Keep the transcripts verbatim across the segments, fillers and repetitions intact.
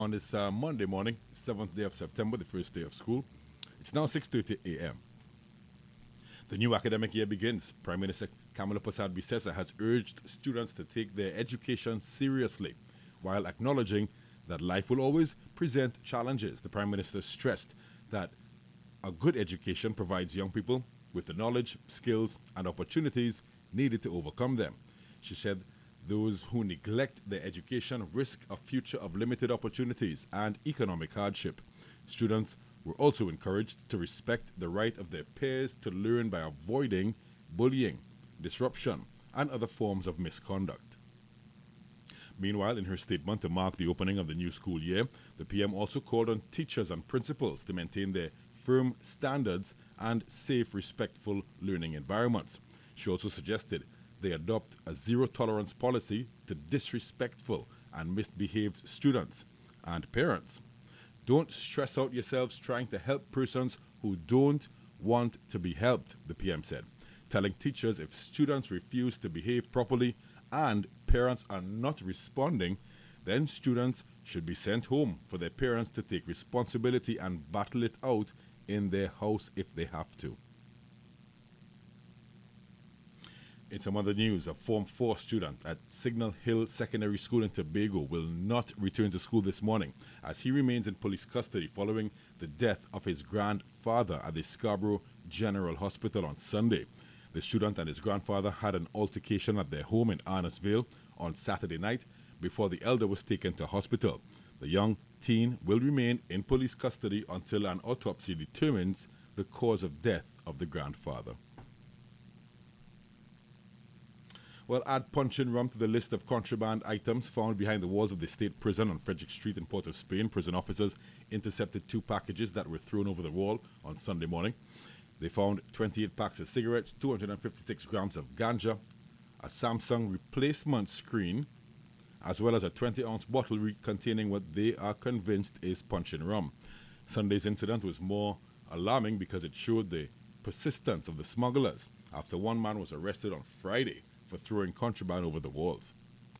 on this uh, Monday morning, seventh day of September, the first day of school. It's now six thirty a m. The new academic year begins. Prime Minister Kamala Prasad Bisesa has urged students to take their education seriously while acknowledging that life will always present challenges. The Prime Minister stressed that a good education provides young people with the knowledge, skills, and opportunities needed to overcome them. She said those who neglect their education risk a future of limited opportunities and economic hardship. Students were also encouraged to respect the right of their peers to learn by avoiding bullying, disruption, and other forms of misconduct. Meanwhile, in her statement to mark the opening of the new school year, the P M also called on teachers and principals to maintain their firm standards and safe, respectful learning environments. She also suggested they adopt a zero tolerance policy to disrespectful and misbehaved students and parents. Don't stress out yourselves trying to help persons who don't want to be helped, the P M said, telling teachers if students refuse to behave properly and parents are not responding, then students should be sent home for their parents to take responsibility and battle it out in their house if they have to. In some other news, a Form four student at Signal Hill Secondary School in Tobago will not return to school this morning as he remains in police custody following the death of his grandfather at the Scarborough General Hospital on Sunday. The student and his grandfather had an altercation at their home in Arnesville on Saturday night before the elder was taken to hospital. The young teen will remain in police custody until an autopsy determines the cause of death of the grandfather. Well, add punch and rum to the list of contraband items found behind the walls of the state prison on Frederick Street in Port of Spain. Prison officers intercepted two packages that were thrown over the wall on Sunday morning. They found twenty-eight packs of cigarettes, two hundred fifty-six grams of ganja, a Samsung replacement screen, as well as a twenty ounce bottle re- containing what they are convinced is punch and rum. Sunday's incident was more alarming because it showed the persistence of the smugglers after one man was arrested on Friday for throwing contraband over the walls.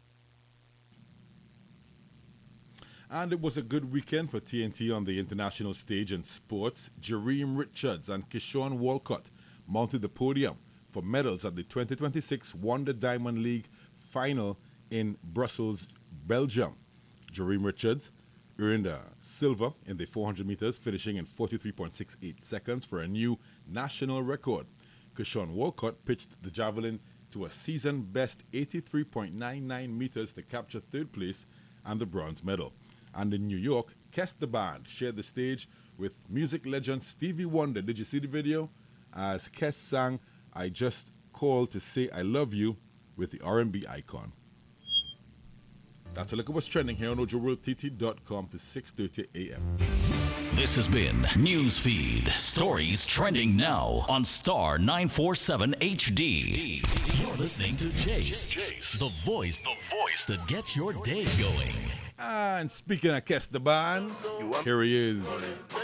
And it was a good weekend for T N T on the international stage in sports. Jareem Richards and Keyshawn Walcott mounted the podium for medals at the twenty twenty-six Wonder Diamond League final in Brussels, Belgium. Jareem Richards earned a silver in the four hundred meters, finishing in forty-three point six eight seconds for a new national record. Keyshawn Walcott pitched the javelin to a season-best eighty-three point nine nine meters to capture third place and the bronze medal. And in New York, Kes the Band shared the stage with music legend Stevie Wonder. Did you see the video? As Kes sang I Just Called to Say I Love You with the R and B icon. That's a look at what's trending here on ojo world t t dot com to six thirty a m. This has been Newsfeed. Stories trending now on Star nine forty-seven H D. You're listening to Jace, the voice, the voice that gets your day going. And speaking of Kes the Band, here he is.